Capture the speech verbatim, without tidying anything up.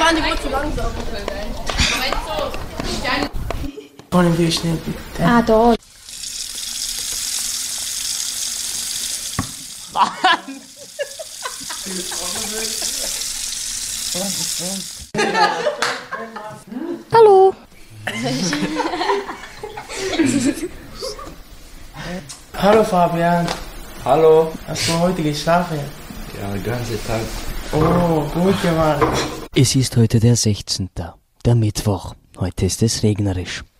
Johnny wurde zu langsam. Können wir schnell bitte? Ah, da. Mann! Hallo. Hallo Fabian. Hallo. Hast du heute geschlafen? Ja, den ganzen Tag. Oh, gut gemacht. Es ist heute der sechzehnte, der Mittwoch. Heute ist es regnerisch.